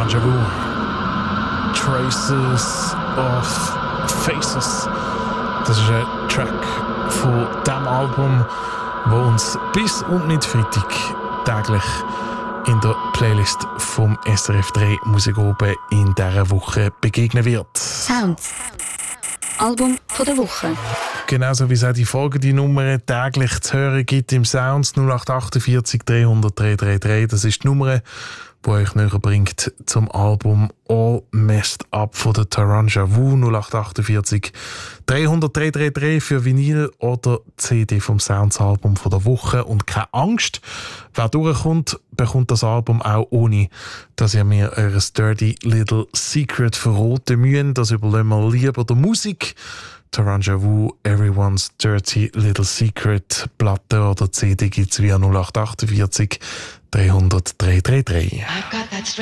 Taranja Wu, Traces of Faces. Das ist ein Track von diesem Album, das uns bis und mit Freitag täglich in der Playlist vom SRF 3 Musik oben in dieser Woche begegnen wird. Sounds. Album von der Woche. Genauso wie es auch die folgende Nummer täglich zu hören gibt im Sounds 0848 300 333. Das ist die Nummer, die euch näher bringt zum Album All Messed Up von der Taranja Wu. 0848 300 333 für Vinyl oder CD vom Sounds-Album von der Woche. Und keine Angst, wer durchkommt, bekommt das Album auch ohne, dass ihr mir euer Dirty Little Secret verraten müsst. Das überlassen wir lieber der Musik. Taranja Wu, Everyone's Dirty Little Secret, Platte oder CD gibt's via 0848 300 333.